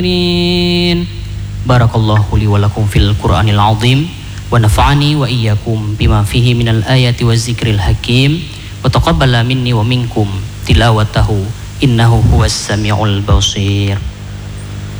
Barakallahu li wa lakum fil Qur'anil azim wa nafa'ani wa iyyakum bima fihi minal ayati wa zikril hakim wa taqabbala minni wa minkum tilawatahu innahu huwas samiul basir.